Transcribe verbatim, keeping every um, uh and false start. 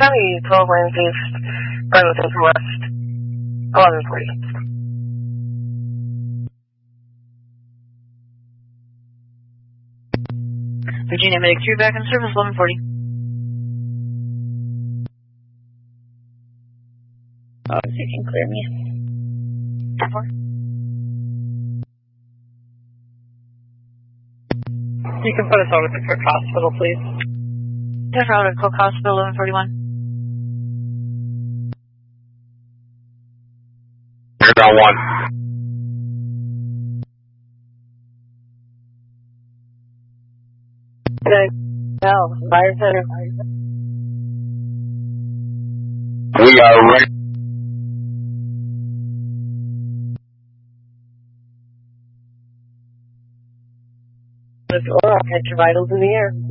County, twelve lanes east, Burlington west, eleven forty. Virginia Medic three back in service, eleven forty. Oh, if you can clear me. four. You can put us over to Cook Hospital, please. ten four out at Cook Hospital, eleven forty-one. You're down one. Good. No, fire center. We are ready. Or I'll catch your vitals in the air.